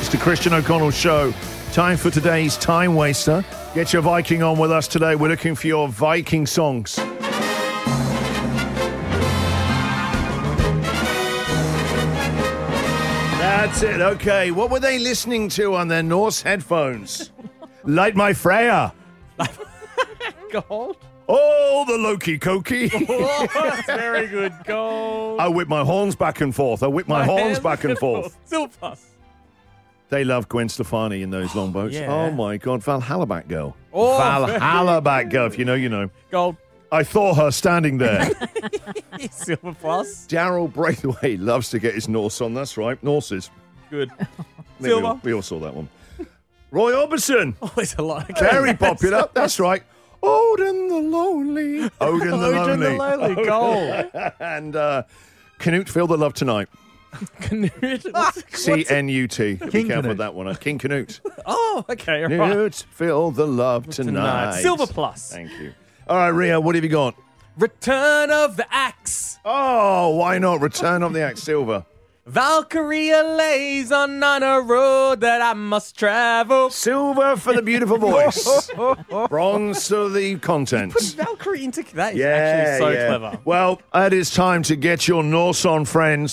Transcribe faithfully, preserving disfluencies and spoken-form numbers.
It's the Christian O'Connell Show. Time for today's Time Waster. Get your Viking on with us today. We're looking for your Viking songs. That's it. Okay, what were they listening to on their Norse headphones? Light my Freya. Gold. Oh, the Loki Koki. Oh, that's very good. Gold. I whip my horns back and forth. I whip my, my horns back and forth. Silver plus. They love Gwen Stefani in those long boats. Yeah. Oh, my God. Valhalla Batgirl. Oh, Valhalla Batgirl. If you know, you know. Gold. I saw her standing there. Silver plus. Daryl Braithwaite loves to get his Norse on. That's right. Norses. Good. We Silver. all, we all saw that one. Roy Orbison. Oh, there's a lot. Very popular. That's right. Odin the Lonely. Odin the Odin Lonely. the Lonely. Gold. And uh, Canute, Feel the Love Tonight. Canute. C N U T. Be King careful Canute. with that one. Uh, King Canute. Oh, okay. Right. Canute, feel the love tonight. Silver plus. Thank you. All right, Ria, what have you got? Return of the Axe. Oh, why not? Return of the Axe Silver. Valkyria lays on on a road that I must travel. Silver for the beautiful voice. Bronze for the content. Put Valkyrie into that is Yeah, actually so yeah. clever. Well, it is time to get your Norse on, friends.